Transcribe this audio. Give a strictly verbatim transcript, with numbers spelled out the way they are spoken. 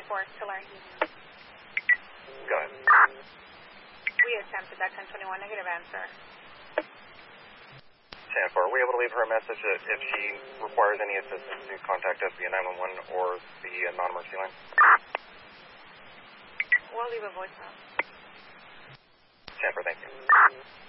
four, Tulare. Go ahead. We attempted that ten twenty-one, negative answer. ten four, are we able to leave her a message that if she requires any assistance to contact us via nine one one or the uh, non-emergency line? We'll leave a voicemail. ten four, thank you.